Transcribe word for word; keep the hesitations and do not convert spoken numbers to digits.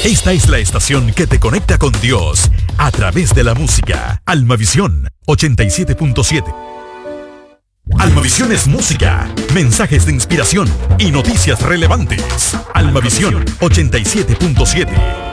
Esta es la estación que te conecta con Dios a través de la música. Almavisión ochenta y siete punto siete. Almavisión es música, mensajes de inspiración y noticias relevantes. Almavisión ochenta y siete punto siete.